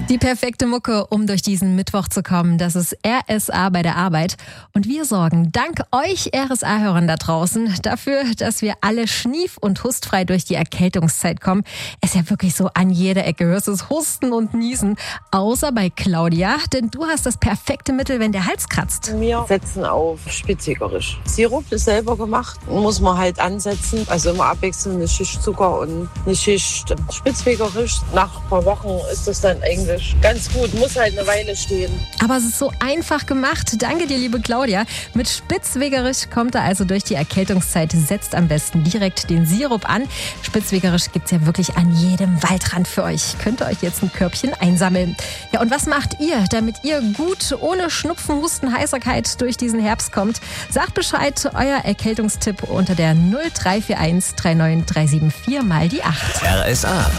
Die perfekte Mucke, um durch diesen Mittwoch zu kommen, das ist RSA bei der Arbeit. Und wir sorgen dank euch RSA-Hörern da draußen dafür, dass wir alle schnief- und hustfrei durch die Erkältungszeit kommen. Es ist ja wirklich so an jeder Ecke, hörst du es Husten und Niesen. Außer bei Claudia, denn du hast das perfekte Mittel, wenn der Hals kratzt. Wir setzen auf Spitzwegerisch. Sirup ist selber gemacht, muss man halt ansetzen. Also immer abwechselnd eine Schicht Zucker und eine Schicht Spitzwegerisch. Nach ein paar Wochen ist das dann eigentlich ganz gut, muss halt eine Weile stehen. Aber es ist so einfach gemacht. Danke dir, liebe Claudia. Mit Spitzwegerisch kommt er also durch die Erkältungszeit. Setzt am besten direkt den Sirup an. Spitzwegerisch gibt's ja wirklich an jedem Waldrand für euch. Könnt ihr euch jetzt ein Körbchen einsammeln. Ja, und was macht ihr, damit ihr gut ohne Schnupfen, Husten, Heiserkeit durch diesen Herbst kommt? Sagt Bescheid, euer Erkältungstipp unter der 0341 39 374 mal die 8. RSA.